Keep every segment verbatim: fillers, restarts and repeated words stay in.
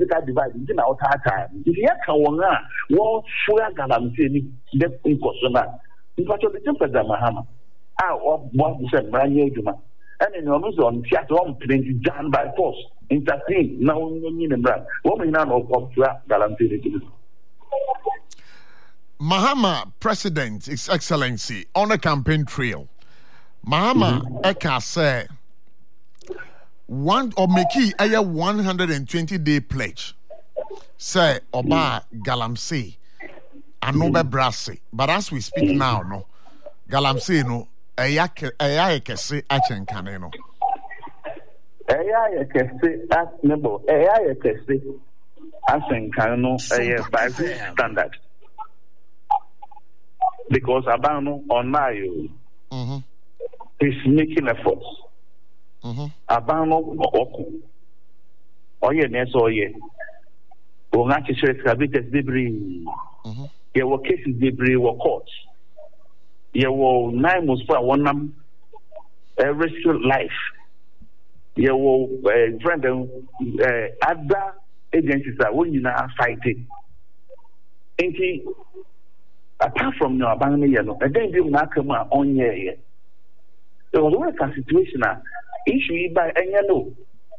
political divide in our time. If you can one, what sugar galamsey, the impossible. In fact, the difference that Mahama. Ah, what was said, brand new Juma. And in Amazon, theater playing done by force. Intercede, now in the brand. What we now of galamsey. Mahama, President, His Excellency, on a campaign trail. Mahama, mm-hmm. Eka say, one or make a one hundred twenty day pledge. Say, Oba Galamsey, and no be brassy. But as we speak mm-hmm. now, no, Galamsey, no, a yak a yakese achen caneno. A yakese at nebo, a yakese achen caneno, a by standard. Because Abano on Nayo mm-hmm. is making efforts. Mm-hmm. Abano Oku. Oye Neso Oye. Ongachi Shrekabit debris. There were cases debris were caught. There were nine months for one num a rescue life. There were uh, friend uh, other agencies that when you now fighting. And he apart from no abandonment, and then you not come on here. There was always a situation issue by Anyano.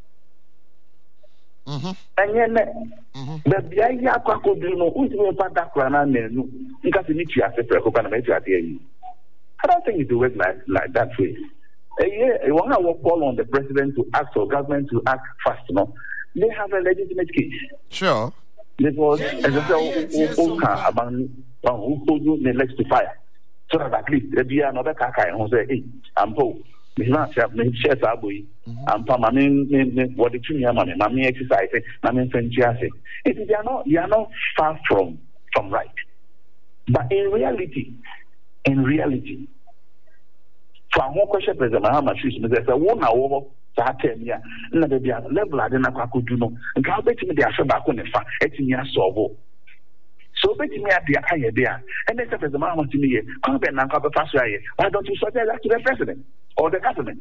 And yet, but the idea of Kakudino, who's going to that Krana, because you need to accept a coconut at the I don't think it works like, like that way. A year, I want to call on the president to ask or government to act fast. No, they have a legitimate case. Sure. Because as I said, about who told you the next to fire. So that at least there be another Kakai who say, hey, I'm poor. Miss Marshall, Miss Chesaboy, I'm permanent. What the junior money, Mammy exercise, Mammy Fenchiase. It is not, you are not far from from right. But in reality, in reality, for one question, President Mahama shoes, there's a one hour. That ten year, na be a level I didn't quite do no. And how bet me they are back on the fa, eighteen years so. So bet me at the eye there. And then the mama to me, come back and cover fast. Why don't you suggest that to the president or the government?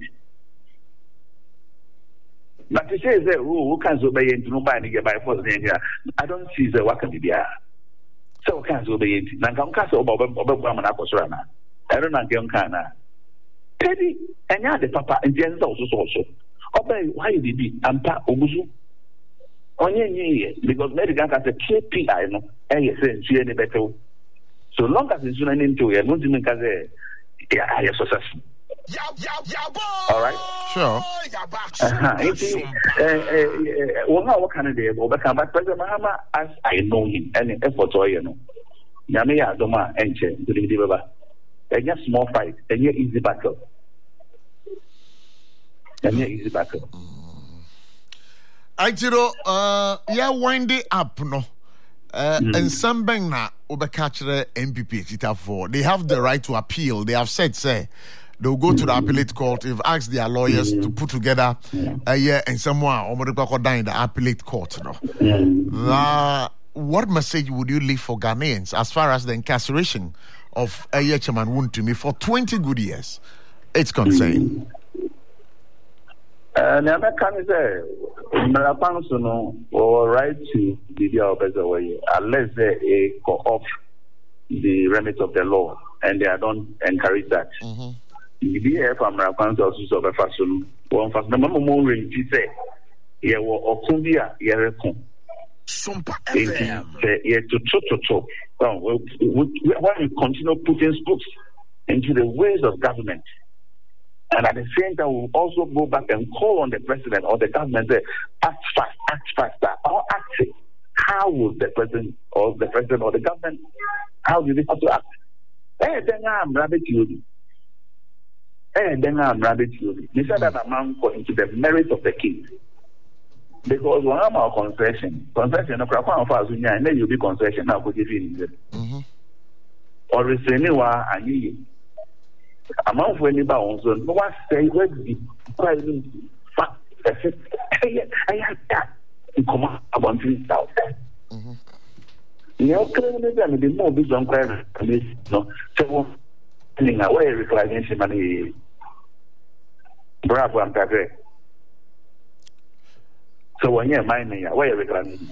But to say that who can obey into nobody get by force here, I don't see the work be there. So can obey it. Nankam Castle Obama Akosrana. I don't know Kana. Teddy and the papa and Jens also also. Obey why did he and Pa Obusu? Only because medical has a K P I no and yes, she any better. So long as it's running into a multi-man has a higher success. All right, sure. Well, now what can I do? But President Mahama, as I know him, any effort or you know, Yamia Doma and Chen to the deliver. And just small fight, and yet easy battle. And yet easy battle. I tell uh, yeah, wind it up, no. Uh, mm. And some bang na catch the M P P for. They have the right to appeal. They have said, say, they'll go mm. to the appellate court. They've asked their lawyers mm. to put together mm. a year and someone or in the appellate court. No. Mm. Uh, what message would you leave for Ghanaians as far as the incarceration of a year chairman Wontumi for twenty good years? It's concerned. And the American say, Marapansono or right to the better way, unless they go off the remit of the law, and they don't encourage that. The B F Americans also of a fashion, one fast number more in say, yeah, or Kumbia, Yerekon. Yeah, to to to when we continue putting spokes into the ways of government. And at the same time, we'll also go back and call on the president or the government say, act fast, act faster, or act it. How will the president or the president or the government, how do they have to act? Hey, then I'm rabbit you. Hey, then I'm rabbit you. They said that amount going to the merit of the king. Because when I'm our concession, concession, no problem for us, and then you'll be concession now, put it in. Or restraining one and you. Amount for any bounds, no one say, where the quite fact, I have that in command about things out there. You know, clearly, there may be more business on credit, no, so, in a way, reclamation money. Bravo, I'm so when you're minding, where are you reclaiming?